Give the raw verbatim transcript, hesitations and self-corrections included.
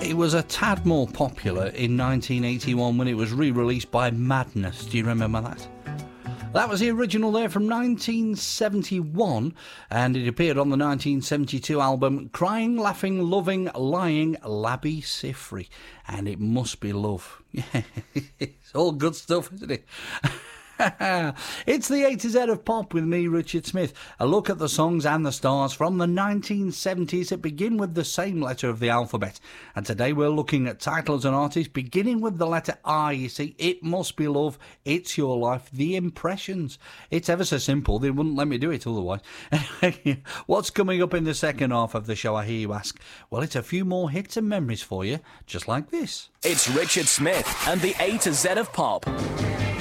It was a tad more popular in nineteen eighty-one when it was re-released by Madness. Do you remember that? That was the original there from nineteen seventy-one, and it appeared on the nineteen seventy-two album Crying, Laughing, Loving, Lying, Labby Sifri. And it must be love. It's all good stuff, isn't it? It's the A to Z of Pop with me, Richard Smith. A look at the songs and the stars from the nineteen seventies that begin with the same letter of the alphabet. And today we're looking at titles and artists beginning with the letter I. You see, It Must Be Love, It's Your Life, The Impressions. It's ever so simple. They wouldn't let me do it otherwise. What's coming up in the second half of the show, I hear you ask? Well, it's a few more hits and memories for you, just like this. It's Richard Smith and the A to Z of Pop.